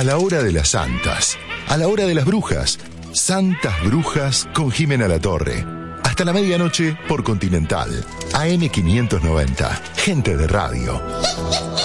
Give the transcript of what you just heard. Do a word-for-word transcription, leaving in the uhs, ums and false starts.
A la hora de las santas, a la hora de las brujas, Santas Brujas con Jimena Latorre. Hasta la medianoche por Continental, A M quinientos noventa, gente de radio.